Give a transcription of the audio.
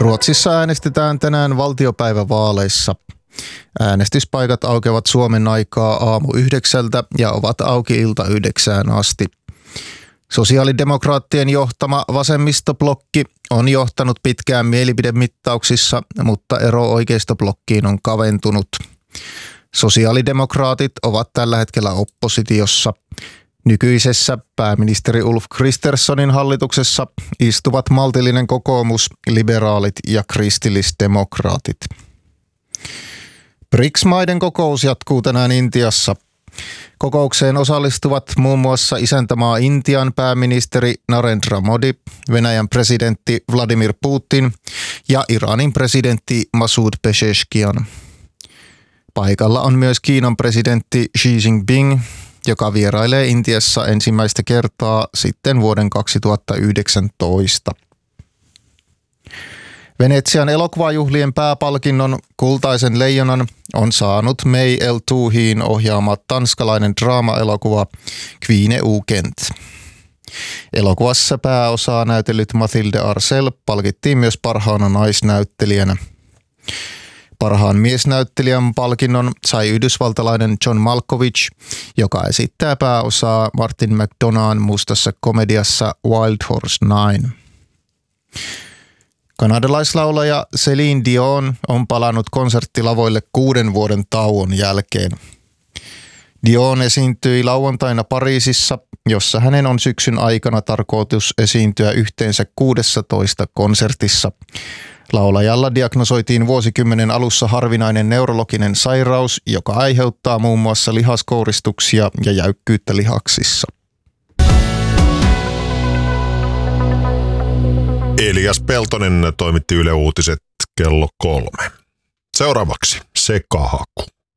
Ruotsissa äänestetään tänään valtiopäivävaaleissa. Äänestyspaikat aukeavat Suomen aikaa aamu 9 ja ovat auki ilta 9 asti. Sosiaalidemokraattien johtama vasemmistoblokki on johtanut pitkään mielipidemittauksissa, mutta ero oikeistoblokkiin on kaventunut. Sosiaalidemokraatit ovat tällä hetkellä oppositiossa. Nykyisessä pääministeri Ulf Kristerssonin hallituksessa istuvat maltillinen kokoomus, liberaalit ja kristillisdemokraatit. BRICS-maiden kokous jatkuu tänään Intiassa. Kokoukseen osallistuvat muun muassa isäntämaa Intian pääministeri Narendra Modi, Venäjän presidentti Vladimir Putin ja Iranin presidentti Masoud Pezeshkian. Paikalla on myös Kiinan presidentti Xi Jinping, joka vierailee Intiassa ensimmäistä kertaa sitten vuoden 2019. Venetsian elokuvajuhlien pääpalkinnon Kultaisen leijonan on saanut May El-Touhin ohjaama tanskalainen draama-elokuva Kvine Ukent. Elokuvassa pääosaa näytellyt Mathilde Arcel palkittiin myös parhaana naisnäyttelijänä. Parhaan miesnäyttelijän palkinnon sai yhdysvaltalainen John Malkovich, joka esittää pääosaa Martin McDonagh'n mustassa komediassa Wild Horse 9. Kanadalaislaulaja Celine Dion on palannut konserttilavoille 6 vuoden tauon jälkeen. Dion esiintyi lauantaina Pariisissa, jossa hänen on syksyn aikana tarkoitus esiintyä yhteensä 16 konsertissa. Laulajalla diagnosoitiin vuosikymmenen alussa harvinainen neurologinen sairaus, joka aiheuttaa muun muassa lihaskouristuksia ja jäykkyyttä lihaksissa. Elias Peltonen toimitti Yle Uutiset kello 3. Seuraavaksi Sekahaku.